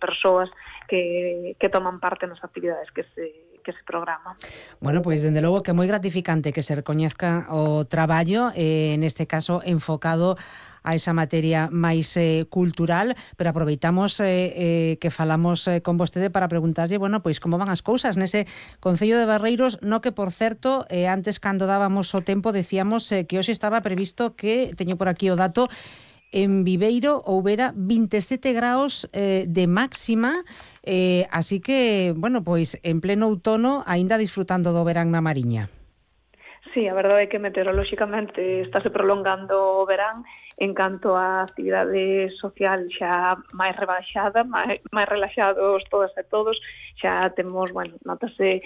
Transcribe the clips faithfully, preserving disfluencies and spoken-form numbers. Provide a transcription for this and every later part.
persoas que, que toman parte nas actividades que se que se programa. Bueno, pois dende logo que é moi gratificante que se recoñezca o traballo, eh, neste caso enfocado a esa materia máis eh, cultural, pero aproveitamos eh, eh, que falamos eh, con vostede para preguntarlle, bueno, pois como van as cousas nese Concello de Barreiros, no que, por certo, eh, antes cando dábamos o tempo decíamos eh, que hoxe estaba previsto que, teño por aquí o dato, en Viveiro houbera vinte e sete graus eh, de máxima, eh, así que, bueno, pois en pleno outono aínda disfrutando do verán na Mariña. Sí, a verdade é que meteorolóxicamente estáse prolongando o verán, en canto á actividade social xa máis rebaixada, máis, máis relaxados todas e todos, xa temos, bueno, notase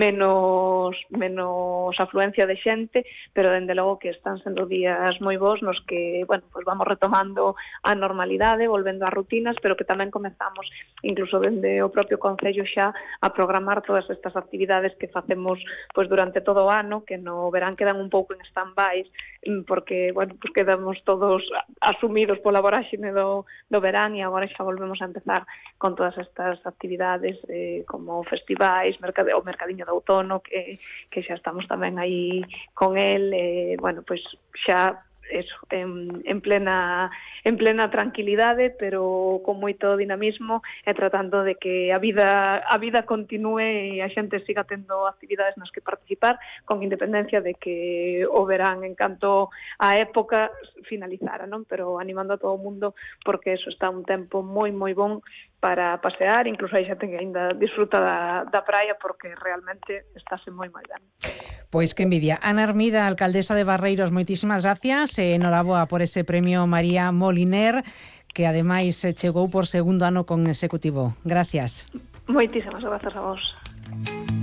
menos menos afluencia de xente, pero dende logo que están sendo días moi bons nos que, bueno, pues vamos retomando a normalidade, volvendo ás rutinas, pero que tamén comezamos incluso dende o propio Concello xa a programar todas estas actividades que facemos pues durante todo o ano, que no verán quedan un pouco en stand-by, porque, bueno, pues quedamos todos asumidos pola voráxime do, do verán e agora xa volvemos a empezar con todas estas actividades eh, como festivais, mercade, o mercadiño de outono que, que xa estamos tamén aí con el, eh, bueno, pois xa eso, en, en plena en plena tranquilidade, pero con moito dinamismo e tratando de que a vida a vida continúe e a xente siga tendo actividades nas que participar, con independencia de que o verán en canto a época finalizara, non? Pero animando a todo o mundo porque eso está un tempo moi moi bon para pasear, incluso hai xente que ainda disfruta da, da praia porque realmente estáse moi moi ben. Pois que envidia. Ana Hermida, alcaldesa de Barreiros, moitísimas gracias. E enhoraboa por ese premio María Moliner, que ademais chegou por segundo ano consecutivo. Gracias. Moitísimas grazas a vos.